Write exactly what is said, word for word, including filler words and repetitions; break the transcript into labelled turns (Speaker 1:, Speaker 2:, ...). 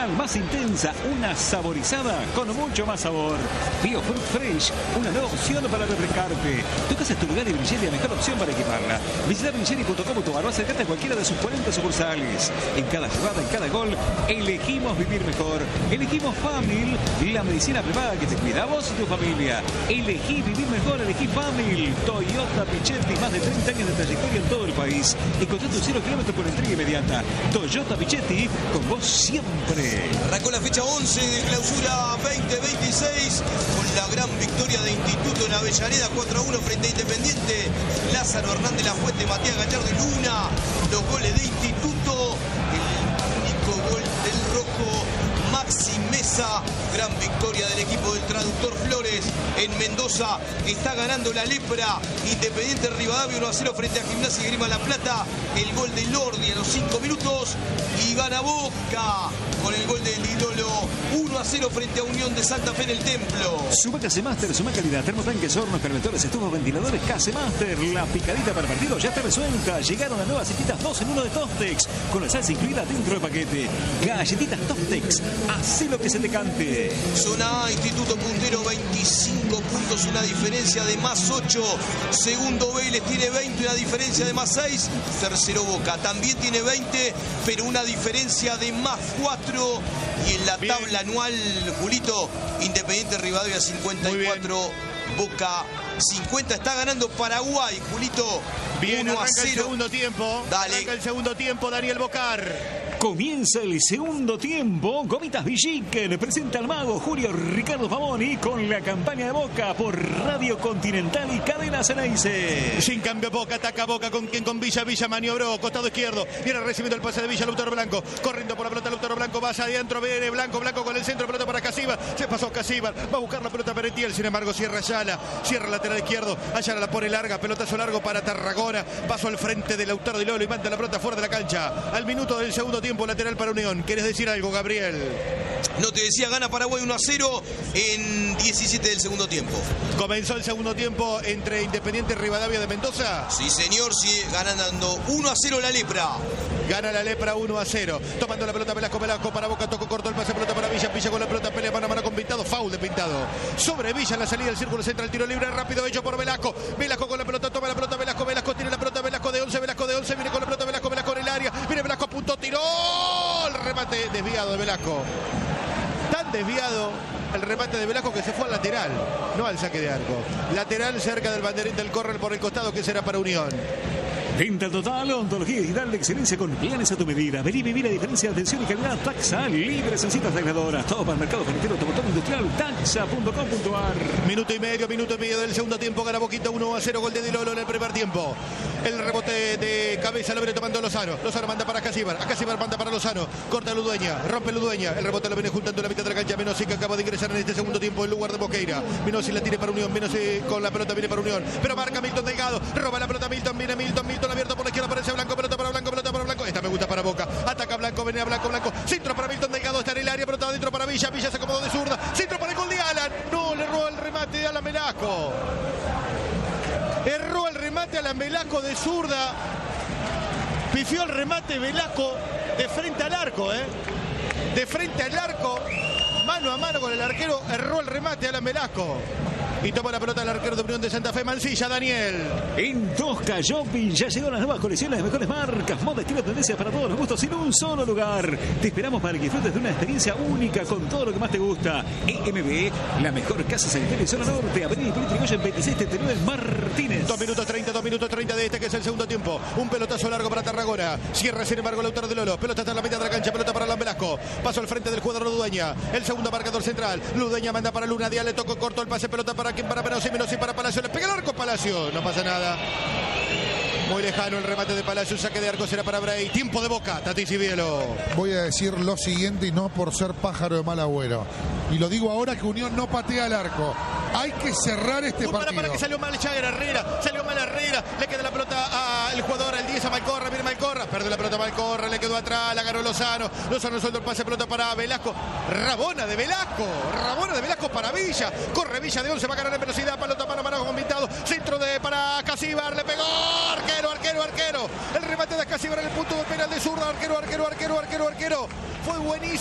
Speaker 1: original, más intensa, una saborizada con mucho más sabor. Biofruit Fresh, una nueva opción para refrescarte. Tu casa es tu lugar y Brilleri, la mejor opción para equiparla. Visita brilleri punto com punto ar o acercate a cualquiera de sus cuarenta sucursales. En cada jugada, en cada gol, elegimos vivir mejor. Elegimos Famil, la medicina preparada que te cuida a vos y tu familia. Elegí vivir mejor, elegí Famil. Toyota Pichetti, más de treinta años de trayectoria en todo el país. Encontrá tu cero kilómetros por entrega inmediata. Toyota Pichetti, con vos siempre.
Speaker 2: Arrancó la fecha once de clausura veinte veintiséis con la gran victoria de Instituto en Avellaneda, cuatro a uno frente a Independiente. Lázaro Hernández La Fuente, Matías Gallardo y Luna. Los goles de Instituto. El único gol del rojo, Maxi Mesa. Gran victoria del equipo del traductor Flores en Mendoza. Está ganando la Lepra. Independiente Rivadavia uno a cero frente a Gimnasia y Grima La Plata. El gol de Lordi a los cinco minutos. Y gana Boca con el gol del ídolo uno a cero frente a Unión de Santa Fe en el Templo.
Speaker 1: Suma Case Master, suma calidad, termotanques, hornos, calentadores, estufas, ventiladores, Case Master. La picadita para el partido ya está resuelta. Llegaron las nuevas galletitas dos en uno de Tostex, con la salsa incluida dentro del paquete. Galletitas Tostex, hacé lo que se te cante.
Speaker 2: Zona A, Instituto puntero, veinticinco puntos, una diferencia de más ocho. Segundo Vélez tiene veinte, una diferencia de más seis. Tercero Boca también tiene veinte, pero una diferencia de más cuatro. Y en la Bien. tabla anual, Julito, Independiente Rivadavia cincuenta y cuatro, Boca cincuenta. Está ganando Paraguay, Julito.
Speaker 3: Bien,
Speaker 2: uno a
Speaker 3: arranca
Speaker 2: cero.
Speaker 3: el segundo tiempo.
Speaker 2: Dale.
Speaker 3: Arranca el segundo tiempo, Daniel Bocar.
Speaker 1: Comienza el segundo tiempo. Gomitas Villiquen presenta al mago Julio Ricardo Pavoni con la campaña de Boca por Radio Continental y Cadena Ceneice.
Speaker 3: Sin cambio, Boca ataca Boca con quien con Villa. Villa maniobró, costado izquierdo. Viene recibiendo el pase de Villa, Lautaro Blanco. Corriendo por la pelota, Lautaro Blanco va hacia adentro. Viene Blanco, Blanco con el centro, pelota para Casíbar. Se pasó Casíbar. Va a buscar la pelota Peretiel. Sin embargo, cierra Ayala. Cierra lateral izquierdo. Ayala la pone larga. Pelotazo largo para Tarragona. Paso al frente de Lautaro Di Lolo y manda la pelota fuera de la cancha. Al minuto del segundo tiempo, lateral para Unión. ¿Querés decir algo, Gabriel?
Speaker 2: No, te decía, gana Paraguay uno a cero en diecisiete del segundo tiempo.
Speaker 3: ¿Comenzó el segundo tiempo entre Independiente y Rivadavia de Mendoza?
Speaker 2: Sí, señor, sigue ganando uno a cero la Lepra.
Speaker 3: Gana la Lepra uno a cero. Tomando la pelota Velasco, Velasco para Boca, tocó corto el pase, pelota para Villa, Villa con la pelota, pelea mano a mano con Pintado, foul de Pintado. Sobre Villa en la salida del círculo central, tiro libre rápido hecho por Velasco. Velasco con la pelota, toma la pelota Velasco, Velasco tiene la pelota, Velasco de once, Velasco de once, viene con la pelota Velasco, Velasco en el área, viene Velasco, punto, tiró, el remate desviado de Velasco. Tan desviado el remate de Velasco que se fue al lateral, no al saque de arco. Lateral cerca del banderín del córner por el costado, que será para Unión.
Speaker 1: Venta total, ontología digital de excelencia con planes a tu medida. Vení, viví la diferencia de atención y calidad. Taxa, libres en citas tecladoras. Todo para el mercado ferretero, automotor industrial. Taxa punto com punto ar.
Speaker 3: Minuto y medio, minuto y medio del segundo tiempo. Gana Boquita uno a cero. Gol de Di Lolo en el primer tiempo. El rebote de cabeza lo viene tomando Lozano. Lozano manda para Casíbar. A Casíbar manda para Lozano. Corta Ludueña. Rompe Ludueña. El rebote lo viene juntando en la mitad de la cancha. Menossi, que acaba de ingresar en este segundo tiempo en lugar de Boqueira. Menossi la tiene para Unión. Menossi con la pelota viene para Unión. Pero marca Milton Delgado. Roba la pelota Milton. Viene Milton. Milton abierto por la izquierda. Aparece Blanco. Pelota para Blanco. Pelota para Blanco. Esta me gusta para Boca. Ataca Blanco. Viene a Blanco. Blanco. Centro para Milton Delgado. Está en el área. Pelota adentro para Villa. Villa se acomodó de zurda. Centro para el gol de Alan. No, le roba el remate de Alan Velasco. Erró el remate a Alan Velasco de zurda. Pifió el remate Velasco de frente al arco, ¿eh? De frente al arco. Mano a mano con el arquero. Erró el remate a Alan Velasco. Y toma la pelota el arquero de Unión de Santa Fe, Mancilla, Daniel.
Speaker 1: En Tosca Shopping ya llegaron las nuevas colecciones de mejores marcas, moda, estilo, tendencias para todos los gustos en un solo lugar. Te esperamos para que disfrutes de una experiencia única con todo lo que más te gusta. E M B, la mejor casa sanitaria en zona norte, Avenida Hipólito Yrigoyen veintiséis treinta y nueve Martínez.
Speaker 3: dos minutos treinta, dos minutos treinta de este que es el segundo tiempo. Un pelotazo largo para Tarragona. Cierra sin embargo Lautaro de Lolo. Pelota hasta la mitad de la cancha, pelota para Alan Velasco. Paso al frente del jugador Ludueña. El segundo marcador central. Ludueña manda para Luna. Díaz le tocó corto el pase, pelota para quien, para Menossi, Menossi para Palacio. Le pega el arco Palacio. No pasa nada. Muy lejano el remate de Palacio. Saque de arco será para Bray. Tiempo de Boca. Tati Cibielo.
Speaker 4: Voy a decir lo siguiente y no por ser pájaro de mal agüero. Y lo digo ahora que Unión no patea el arco. Hay que cerrar este
Speaker 3: Uy, para,
Speaker 4: partido.
Speaker 3: para que salió mal Jagger Herrera. Salió mal Herrera. Le queda la pelota al jugador, el diez a Malcorra. Viene Malcorra. Pierde la pelota Malcorra. Le quedó atrás. La agarró Lozano. Lozano suelta el pase. Pelota para Velasco. Rabona de Velasco. Rabona de Velasco para Villa. Corre Villa de once. Va a ganar en velocidad. Pelota mano a mano con Pintado. Centro de para Casíbar. Le pegó. Arquero, arquero, arquero. El remate de Casíbar en el punto de penal de zurda. Arquero, arquero, arquero, arquero, arquero. Fue buenísimo.